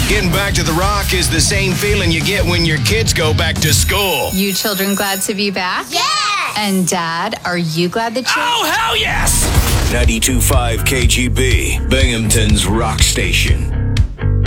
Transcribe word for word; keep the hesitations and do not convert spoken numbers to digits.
Getting back to the Rock is the same feeling you get when your kids go back to school. You children glad to be back? Yes! And Dad, are you glad that you... Oh, hell yes! ninety-two point five K G B, Binghamton's Rock Station.